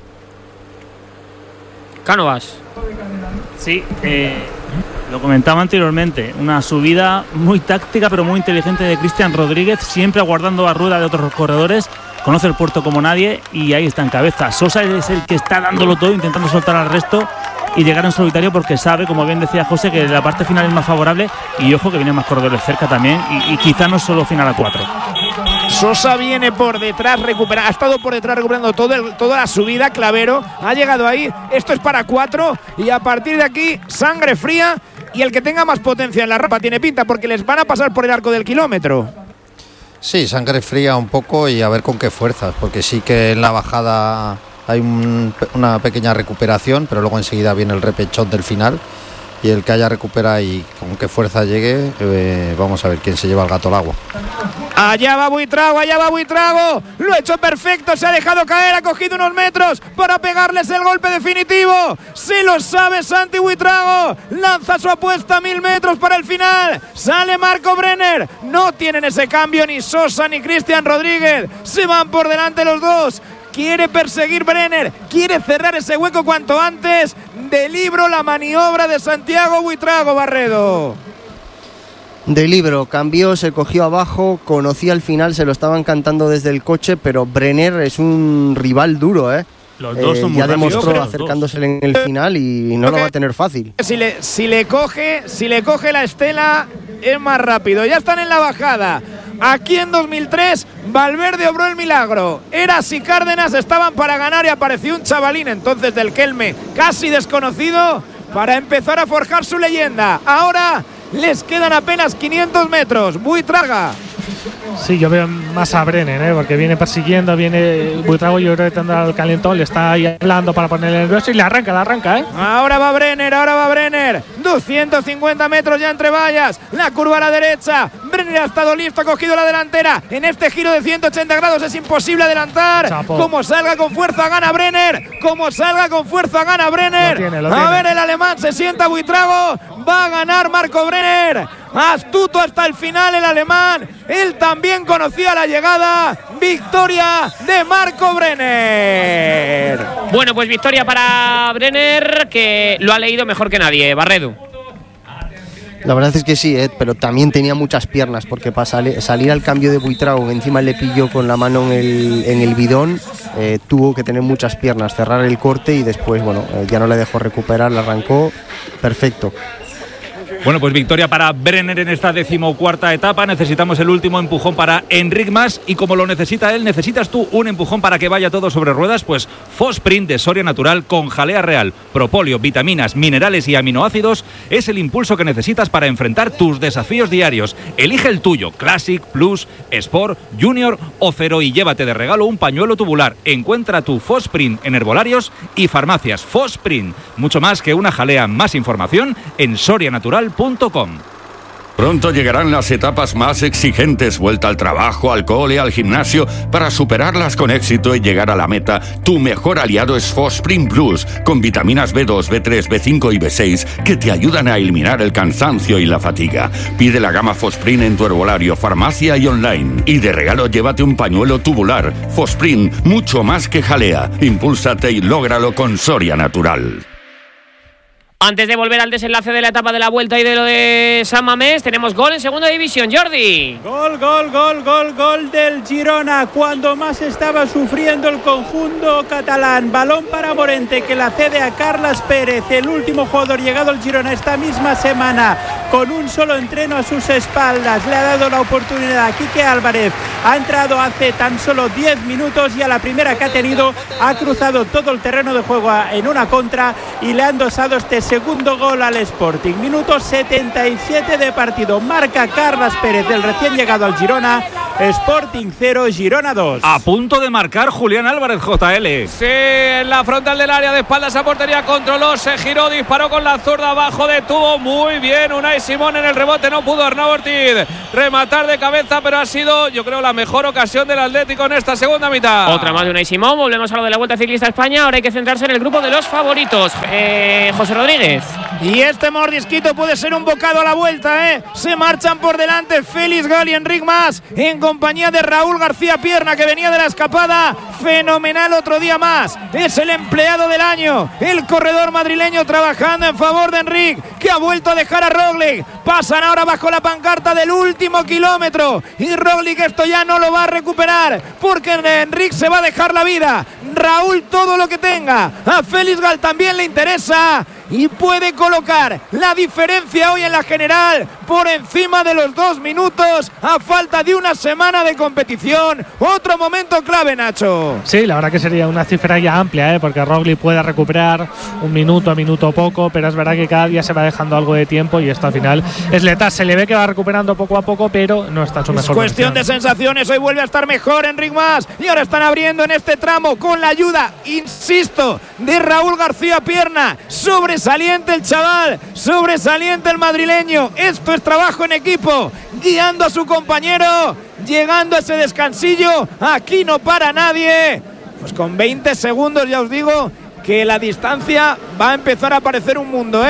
Cánovas. Sí, lo comentaba anteriormente, una subida muy táctica pero muy inteligente de Cristian Rodríguez, siempre aguardando a rueda de otros corredores, conoce el puerto como nadie y ahí está en cabeza. Sosa es el que está dándolo todo, intentando soltar al resto y llegar en solitario porque sabe, como bien decía José, que la parte final es más favorable y ojo que vienen más corredores cerca también y quizá no solo final a 4. Sosa viene por detrás, ha estado por detrás recuperando toda la subida. Clavero ha llegado ahí, esto es para 4 y a partir de aquí sangre fría. Y el que tenga más potencia en la rampa tiene pinta porque les van a pasar por el arco del kilómetro. Sí, sangre fría un poco y a ver con qué fuerzas, porque sí que en la bajada hay una pequeña recuperación, pero luego enseguida viene el repechón del final y el que haya recupera y con qué fuerza llegue, vamos a ver quién se lleva el gato al agua. Allá va Buitrago, lo ha hecho perfecto, se ha dejado caer, ha cogido unos metros para pegarles el golpe definitivo. Si lo sabe Santi Buitrago, lanza su apuesta a 1000 metros para el final. Sale Marco Brenner, no tienen ese cambio ni Sosa ni Cristian Rodríguez, se van por delante los dos. Quiere perseguir Brenner, quiere cerrar ese hueco cuanto antes. De libro la maniobra de Santiago Buitrago, Barredo. De libro, cambió, se cogió abajo, conocía al final, se lo estaban cantando desde el coche, pero Brenner es un rival duro, Los dos son muy ya rápidos, demostró acercándose en el final y no lo va a tener fácil. Si le coge la estela es más rápido. Ya están en la bajada. Aquí en 2003 Valverde obró el milagro. Eras y Cárdenas estaban para ganar y apareció un chavalín entonces del Kelme casi desconocido para empezar a forjar su leyenda. Ahora les quedan apenas 500 metros. Buitrago. Sí, yo veo más a Brenner, porque viene persiguiendo, Buitrago, yo creo que tendrá el calentón, le está ahí hablando para ponerle nervioso y la arranca, Ahora va Brenner, 250 metros ya entre vallas, la curva a la derecha, Brenner ha estado listo, ha cogido la delantera, en este giro de 180 grados es imposible adelantar. Chapo. Como salga con fuerza gana Brenner, A ver, el alemán se sienta Buitrago, va a ganar Marco Brenner. Astuto hasta el final el alemán, él también conocía la llegada. Victoria de Marco Brenner. Bueno, pues victoria para Brenner, que lo ha leído mejor que nadie, Barredo. La verdad es que sí, pero también tenía muchas piernas, porque para salir al cambio de Buitrago, que encima le pilló con la mano en el bidón, tuvo que tener muchas piernas, cerrar el corte y después, ya no le dejó recuperar, la arrancó, perfecto. Bueno, pues victoria para Brenner en esta 14ª etapa. Necesitamos el último empujón para Enric Mas y como lo necesita él, necesitas tú un empujón para que vaya todo sobre ruedas. Pues Fosprint de Soria Natural con jalea real, propóleo, vitaminas, minerales y aminoácidos es el impulso que necesitas para enfrentar tus desafíos diarios. Elige el tuyo, Classic, Plus, Sport, Junior o Cero y llévate de regalo un pañuelo tubular. Encuentra tu Fosprint en herbolarios y farmacias. Fosprint, mucho más que una jalea. Más información en sorianatural.com. Pronto llegarán las etapas más exigentes, vuelta al trabajo, al cole, al gimnasio. Para superarlas con éxito y llegar a la meta, tu mejor aliado es Fosprint Plus, con vitaminas B2, B3, B5 y B6 que te ayudan a eliminar el cansancio y la fatiga. Pide la gama Fosprint en tu herbolario, farmacia y online. Y de regalo llévate un pañuelo tubular. Fosprint, mucho más que jalea. Impúlsate y lógralo con Soria Natural. Antes de volver al desenlace de la etapa de la Vuelta y de lo de San Mamés, tenemos gol en segunda división, Jordi. Gol del Girona, cuando más estaba sufriendo el conjunto catalán. Balón para Morente, que la cede a Carles Pérez, el último jugador llegado al Girona esta misma semana, con un solo entreno a sus espaldas. Le ha dado la oportunidad a Quique Álvarez. Ha entrado hace tan solo 10 minutos y a la primera que ha tenido ha cruzado todo el terreno de juego en una contra y le han dosado este segundo gol al Sporting. Minuto 77 de partido. Marca Carles Pérez, el recién llegado al Girona. Sporting 0, Girona 2. A punto de marcar Julián Álvarez, JL. Sí, en la frontal del área, de espaldas a portería, controló, se giró, disparó con la zurda, abajo, detuvo muy bien Unai Simón en el rebote, no pudo Arnau Ortiz rematar de cabeza, pero ha sido, yo creo, la mejor ocasión del Atlético en esta segunda mitad. Otra más de Unai Simón. Volvemos a lo de la Vuelta Ciclista España. Ahora hay que centrarse en el grupo de los favoritos. José Rodríguez. Y este mordisquito puede ser un bocado a la vuelta, ¿eh? Se marchan por delante Félix Gal y Enric Mas en compañía de Raúl García Pierna, que venía de la escapada. Fenomenal otro día más. Es el empleado del año, el corredor madrileño trabajando en favor de Enric, que ha vuelto a dejar a Roglic. Pasan ahora bajo la pancarta del último kilómetro y Roglic esto ya no lo va a recuperar, porque Enric se va a dejar la vida. Raúl todo lo que tenga. A Félix Gal también le interesa y puede colocar la diferencia hoy en la general por encima de los 2 minutos a falta de una semana de competición. Otro momento clave, Nacho. Sí, la verdad que sería una cifra ya amplia, porque Roglic puede recuperar un minuto a minuto poco, pero es verdad que cada día se va dejando algo de tiempo y esto al final es letal. Se le ve que va recuperando poco a poco, pero no está en su mejor cuestión de sensaciones. Hoy vuelve a estar mejor Enric Mas y ahora están abriendo en este tramo con la ayuda, insisto, de Raúl García Pierna. Sobresaliente el chaval, sobresaliente el madrileño. Esto es trabajo en equipo, guiando a su compañero, llegando a ese descansillo. Aquí no para nadie. Pues con 20 segundos ya os digo que la distancia va a empezar a parecer un mundo,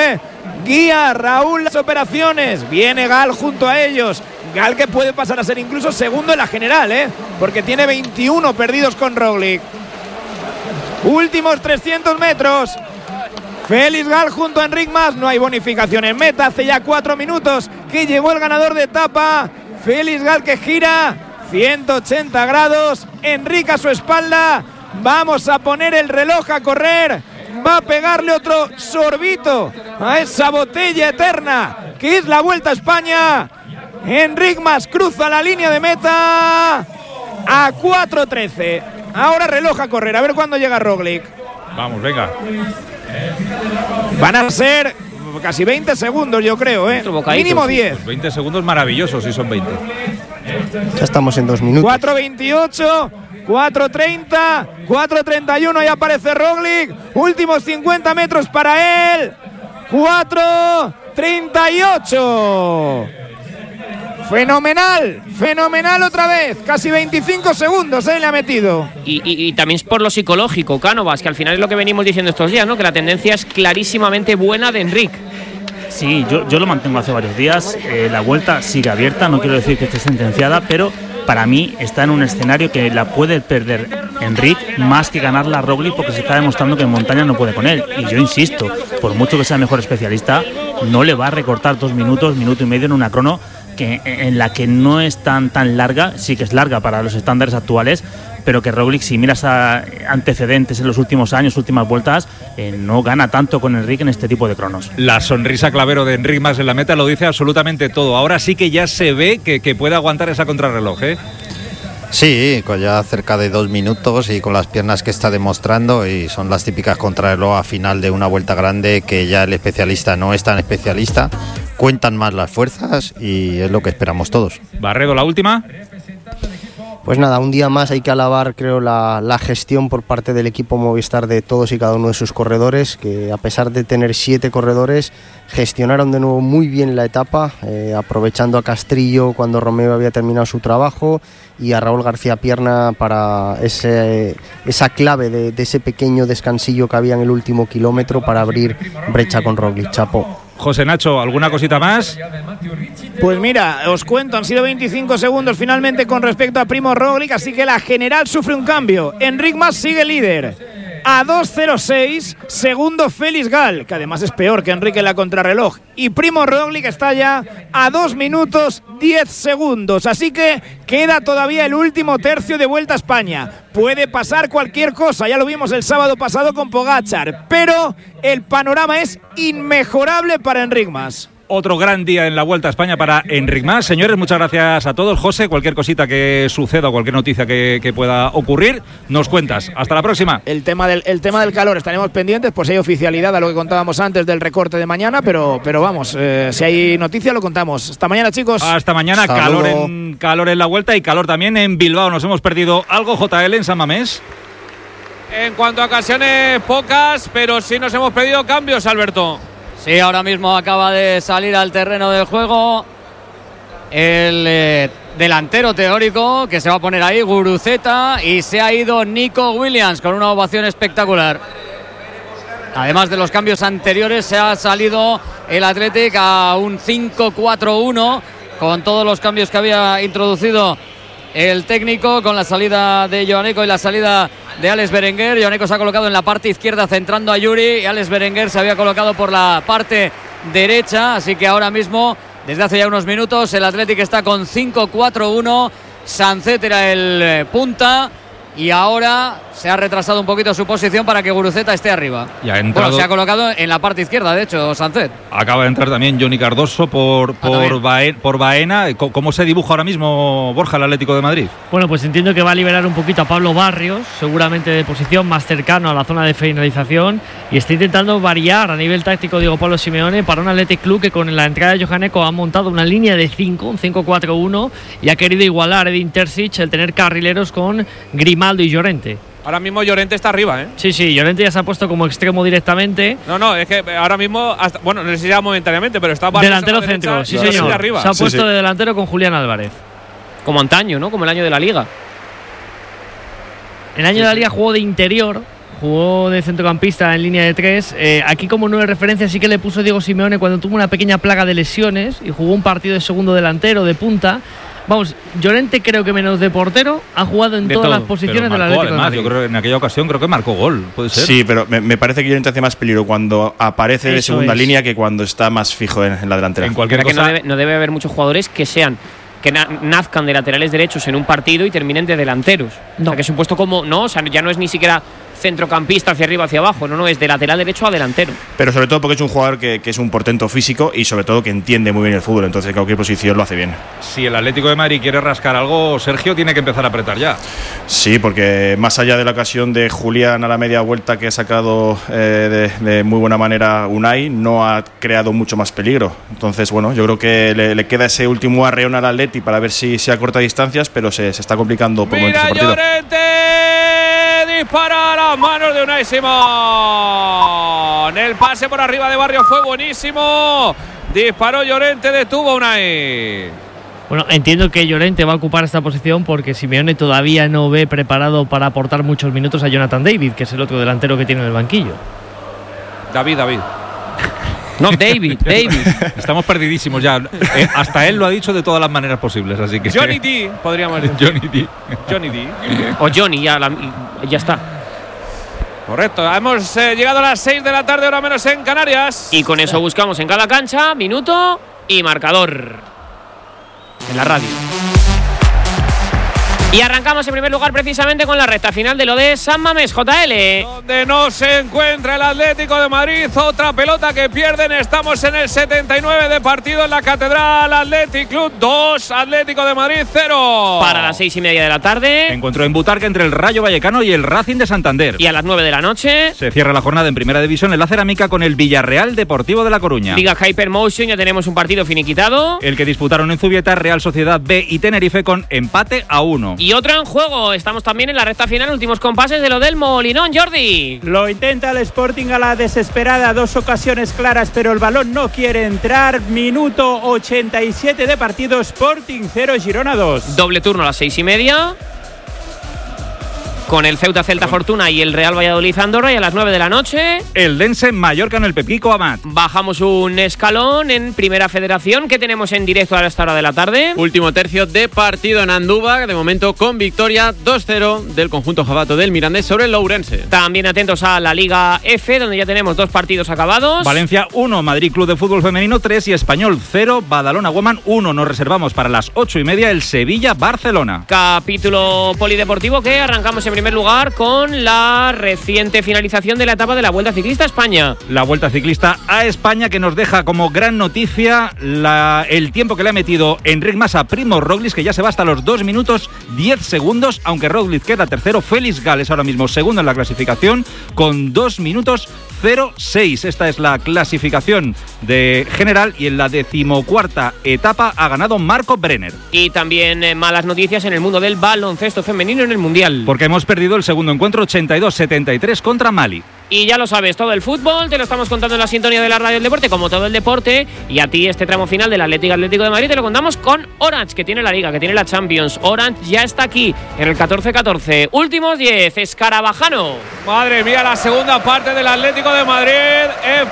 Guía Raúl las operaciones. Viene Gal junto a ellos. Gal que puede pasar a ser incluso segundo en la general, porque tiene 21 perdidos con Roglic. Últimos 300 metros. Félix Gal junto a Enric Mas. No hay bonificación en meta. Hace ya 4 minutos que llegó el ganador de etapa. Félix Gal que gira 180 grados. Enric a su espalda. Vamos a poner el reloj a correr. Va a pegarle otro sorbito a esa botella eterna que es la Vuelta a España. Enric Mas cruza la línea de meta a 4:13. Ahora reloj a correr. A ver cuándo llega Roglic. Vamos, venga. Van a ser casi 20 segundos, yo creo, mínimo 10. Pues 20 segundos maravillosos, si son 20. Ya estamos en 2 minutos. 4:28, 4:30, 4:31 y aparece Roglic. Últimos 50 metros para él. 4:38. Fenomenal otra vez. Casi 25 segundos le ha metido. Y también es por lo psicológico, Cánovas, que al final es lo que venimos diciendo estos días, ¿no? Que la tendencia es clarísimamente buena de Enric. Sí, yo lo mantengo hace varios días. La vuelta sigue abierta, no quiero decir que esté sentenciada, pero para mí está en un escenario que la puede perder Enric más que ganarla Roglic, porque se está demostrando que en montaña no puede con él. Y yo insisto, por mucho que sea mejor especialista, no le va a recortar 2 minutos, minuto y medio en una crono en la que no es tan larga. Sí que es larga para los estándares actuales, pero que Roglic, si miras a antecedentes en los últimos años, últimas vueltas, no gana tanto con Enric en este tipo de cronos. La sonrisa clavero de Enric Mas en la meta lo dice absolutamente todo. Ahora sí que ya se ve que puede aguantar esa contrarreloj, Sí, con ya cerca de 2 minutos y con las piernas que está demostrando, y son las típicas contrarreloj a final de una vuelta grande, que ya el especialista no es tan especialista, cuentan más las fuerzas y es lo que esperamos todos. Barredo, la última. Pues nada, un día más hay que alabar, creo, la gestión por parte del equipo Movistar de todos y cada uno de sus corredores, que a pesar de tener 7 corredores, gestionaron de nuevo muy bien la etapa, aprovechando a Castrillo cuando Romeo había terminado su trabajo y a Raúl García Pierna para esa clave de ese pequeño descansillo que había en el último kilómetro para abrir brecha con Roglic. Chapó. José Nacho, ¿alguna cosita más? Pues mira, os cuento, han sido 25 segundos finalmente con respecto a Primo Roglic, así que la general sufre un cambio. Enric Mas sigue líder. A 2.06, segundo Félix Gal, que además es peor que Enrique en la contrarreloj. Y Primo Roglic está ya a 2 minutos 10 segundos. Así que queda todavía el último tercio de Vuelta a España. Puede pasar cualquier cosa, ya lo vimos el sábado pasado con Pogačar. Pero el panorama es inmejorable para Enric Mas. Otro gran día en la Vuelta a España para Enric Mas. Señores, muchas gracias a todos. José, cualquier cosita que suceda o cualquier noticia que pueda ocurrir, nos cuentas. Hasta la próxima. El tema del calor, estaremos pendientes, pues hay oficialidad a lo que contábamos antes del recorte de mañana, pero vamos, si hay noticia lo contamos. Hasta mañana, chicos. Hasta mañana. Calor en la Vuelta y calor también en Bilbao. Nos hemos perdido algo, JL, en San Mamés. En cuanto a ocasiones, pocas, pero sí nos hemos pedido cambios, Alberto. Sí, ahora mismo acaba de salir al terreno del juego el delantero teórico que se va a poner ahí, Guruceta, y se ha ido Nico Williams con una ovación espectacular. Además de los cambios anteriores, se ha salido el Athletic a un 5-4-1 con todos los cambios que había introducido el técnico, con la salida de Joaneco y la salida de Alex Berenguer. Joaneco se ha colocado en la parte izquierda centrando a Yuri y Alex Berenguer se había colocado por la parte derecha, así que ahora mismo, desde hace ya unos minutos, el Athletic está con 5-4-1. Sancet era el punta y ahora se ha retrasado un poquito su posición para que Guruceta esté arriba. Bueno, se ha colocado en la parte izquierda, de hecho, Sancet. Acaba de entrar también Johnny Cardoso por Baena. ¿Cómo se dibuja ahora mismo, Borja, el Atlético de Madrid? Bueno, pues entiendo que va a liberar un poquito a Pablo Barrios, seguramente de posición más cercano a la zona de finalización, y está intentando variar a nivel táctico Diego Pablo Simeone para un Athletic Club que con la entrada de Johaneco ha montado una línea de 5, un 5-4-1, y ha querido igualar a Edin Terzic el tener carrileros con Grimaldo y Llorente. Ahora mismo Llorente está arriba, ¿eh? Sí, Llorente ya se ha puesto como extremo directamente. No, es que ahora mismo, no sé si ya momentáneamente, pero está delantero centro, sí señor. Arriba. Se ha puesto de delantero con Julián Álvarez. Como antaño, ¿no? Como el año de la Liga. El año de la Liga jugó de interior, jugó de centrocampista en línea de 3. Aquí como nueva referencia sí que le puso Diego Simeone cuando tuvo una pequeña plaga de lesiones y jugó un partido de segundo delantero, de punta. Vamos, Llorente creo que menos de portero ha jugado en todas las posiciones del Atlético de Madrid. Yo creo que en aquella ocasión creo que marcó gol, puede ser. Sí, pero me parece que Llorente hace más peligro cuando aparece de segunda línea que cuando está más fijo en la delantera. En cualquier cosa, que no debe haber muchos jugadores que nazcan de laterales derechos en un partido y terminen de delanteros. No. O sea, que es un puesto como o sea, ya no es ni siquiera centrocampista hacia arriba, hacia abajo, no, es de lateral derecho a delantero. Pero sobre todo porque es un jugador que es un portento físico y sobre todo que entiende muy bien el fútbol, entonces en cualquier posición lo hace bien. Si el Atlético de Madrid quiere rascar algo, Sergio, tiene que empezar a apretar ya. Sí, porque más allá de la ocasión de Julián a la media vuelta que ha sacado de muy buena manera Unai, no ha creado mucho más peligro. Entonces, bueno, yo creo que le queda ese último arreón al Atleti para ver si se acorta distancias, pero se está complicando por momentos el partido. Llorente dispara a las manos de Unai Simón. El pase por arriba de Barrios fue buenísimo. Disparó Llorente, detuvo Unai. Bueno, entiendo que Llorente va a ocupar esta posición porque Simeone todavía no ve preparado para aportar muchos minutos a Jonathan David, que es el otro delantero que tiene en el banquillo. David. No, David. Estamos perdidísimos ya. Hasta él lo ha dicho de todas las maneras posibles, así que... Johnny D, podríamos decir. Johnny D. O Johnny, ya está. Correcto, hemos llegado a las 6 de la tarde, hora menos en Canarias. Y con eso buscamos en cada cancha, minuto y marcador. En la radio. Y arrancamos en primer lugar precisamente con la recta final de lo de San Mamés, JL. Donde no se encuentra el Atlético de Madrid, otra pelota que pierden. Estamos en el 79 de partido en la Catedral. Athletic Club 2, Atlético de Madrid 0. Para las 6:30 de la tarde. Encuentro en Butarque entre el Rayo Vallecano y el Racing de Santander. Y a las 9 de la noche se cierra la jornada en Primera División en la Cerámica con el Villarreal Deportivo de La Coruña. Liga Hypermotion, ya tenemos un partido finiquitado. El que disputaron en Zubieta Real Sociedad B y Tenerife con empate a 1. Y otra en juego. Estamos también en la recta final, últimos compases de lo del Molinón, Jordi. Lo intenta el Sporting a la desesperada, 2 ocasiones claras, pero el balón no quiere entrar. Minuto 87 de partido, Sporting 0, Girona 2. Doble turno a las 6:30. Con el Ceuta Celta Fortuna y el Real Valladolid Andorra, y a las 9 de la noche el Dense Mallorca en el Pepico Amat. Bajamos un escalón en Primera Federación. ¿Qué tenemos en directo a esta hora de la tarde? Último tercio de partido en Andújar, de momento con victoria 2-0 del conjunto jabato del Mirandés sobre el Ourense. También atentos a la Liga F, donde ya tenemos 2 partidos acabados. Valencia 1, Madrid Club de Fútbol Femenino 3 y Español 0, Badalona Woman 1. Nos reservamos para las 8:30 el Sevilla Barcelona. Capítulo polideportivo que arrancamos en primer lugar con la reciente finalización de la etapa de la Vuelta Ciclista a España. La Vuelta Ciclista a España, que nos deja como gran noticia el tiempo que le ha metido Enric Mas a Primo Roglic, que ya se va hasta los 2 minutos 10 segundos, aunque Roglic queda tercero. Félix Gál ahora mismo segundo en la clasificación con 2 minutos 0,6. Esta es la clasificación de general, y en la 14ª etapa ha ganado Marco Brenner. Y también malas noticias en el mundo del baloncesto femenino en el Mundial. Porque hemos perdido el segundo encuentro 82-73 contra Mali. Y ya lo sabes, todo el fútbol te lo estamos contando en la sintonía de la Radio del Deporte, como todo el deporte. Y a ti este tramo final del Atlético de Madrid te lo contamos con Orange, que tiene la Liga, que tiene la Champions. Orange ya está aquí en el 14-14. Últimos 10, Escarabajano. Madre mía, la segunda parte del Atlético de Madrid.